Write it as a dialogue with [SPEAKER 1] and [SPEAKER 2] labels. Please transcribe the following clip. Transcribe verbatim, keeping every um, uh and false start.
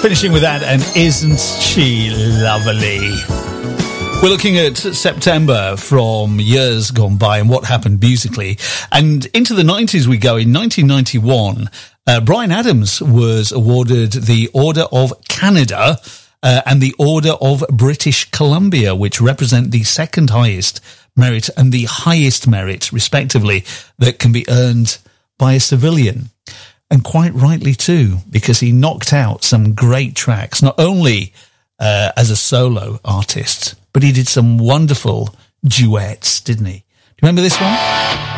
[SPEAKER 1] Finishing with that, and isn't she lovely? We're looking at September from years gone by and what happened musically. And into the nineties we go. In nineteen ninety-one, uh, Bryan Adams was awarded the Order of Canada uh, and the Order of British Columbia, which represent the second highest merit and the highest merit, respectively, that can be earned by a civilian. And quite rightly too, because he knocked out some great tracks, not only uh, as a solo artist, but he did some wonderful duets, didn't he? Do you remember this one?